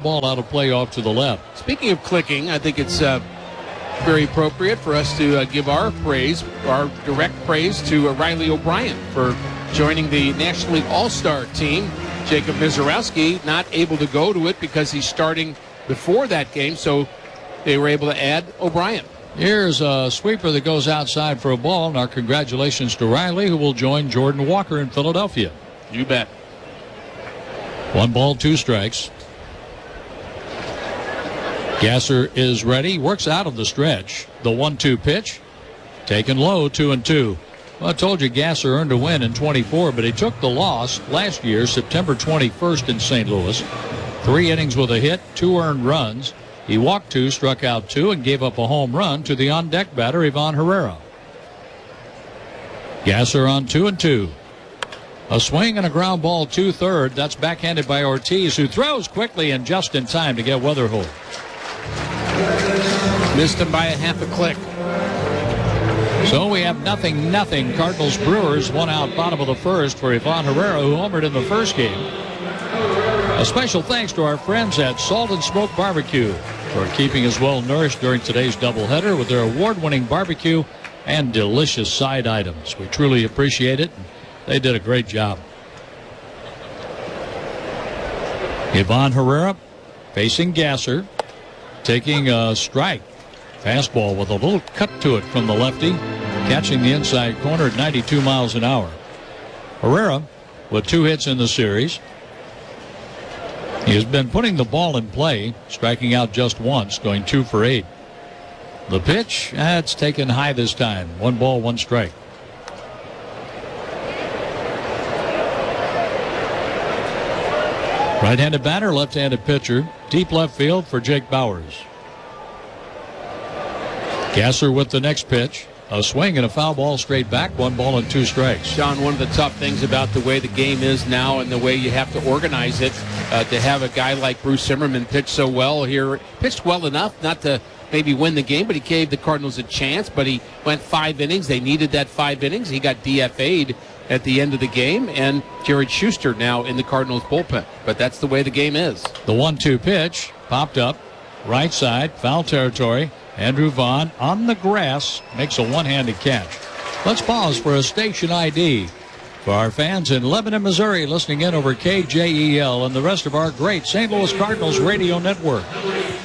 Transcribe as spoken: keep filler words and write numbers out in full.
ball out of play off to the left. Speaking of clicking, I think it's uh, very appropriate for us to uh, give our praise, our direct praise to uh, Riley O'Brien for joining the National League All-Star team. Jacob Mizorowski not able to go to it because he's starting before that game, so they were able to add O'Brien. Here's a sweeper that goes outside for a ball, and our congratulations to Riley, who will join Jordan Walker in Philadelphia. You bet. One ball, two strikes. Gasser is ready, works out of the stretch. The one two pitch, taken low, two and two. Well, I told you Gasser earned a win in twenty-four, but he took the loss last year, September twenty-first in Saint Louis. Three innings with a hit, two earned runs. He walked two, struck out two, and gave up a home run to the on-deck batter, Ivan Herrera. Gasser on two and two. A swing and a ground ball two-third. That's backhanded by Ortiz, who throws quickly and just in time to get Weatherholt. Missed him by a half a click. So we have nothing, nothing. Cardinals Brewers, one out bottom of the first for Ivan Herrera, who homered in the first game. A special thanks to our friends at Salt and Smoke Barbecue for keeping us well nourished during today's doubleheader with their award-winning barbecue and delicious side items. We truly appreciate it. They did a great job. Ivan Herrera facing Gasser, taking a strike. Fastball with a little cut to it from the lefty, catching the inside corner at ninety-two miles an hour. Herrera with two hits in the series. He has been putting the ball in play, striking out just once, going two for eight. The pitch, that's taken high this time. One ball, one strike. Right-handed batter, left-handed pitcher. Deep left field for Jake Bauers. Gasser with the next pitch. A swing and a foul ball straight back. One ball and two strikes. John, one of the tough things about the way the game is now and the way you have to organize it, uh, to have a guy like Bruce Zimmerman pitch so well here. Pitched well enough not to maybe win the game, but he gave the Cardinals a chance. But he went five innings. They needed that five innings. He got D F A'd at the end of the game. And Jared Schuster now in the Cardinals bullpen. But that's the way the game is. The one two pitch popped up. Right side, foul territory. Andrew Vaughn on the grass makes a one-handed catch. Let's pause for a station I D. For our fans in Lebanon, Missouri, listening in over K J E L and the rest of our great Saint Louis Cardinals radio network.